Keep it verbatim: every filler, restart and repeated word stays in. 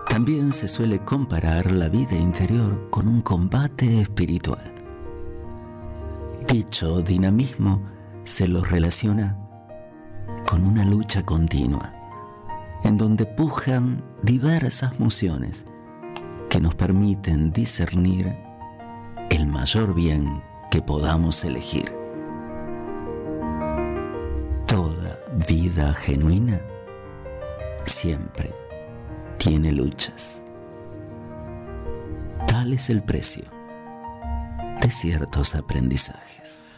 También se suele comparar la vida interior con un combate espiritual. Dicho dinamismo se lo relaciona con una lucha continua, en donde pujan diversas emociones que nos permiten discernir el mayor bien que podamos elegir. Toda vida genuina siempre tiene luchas. Tal es el precio de ciertos aprendizajes.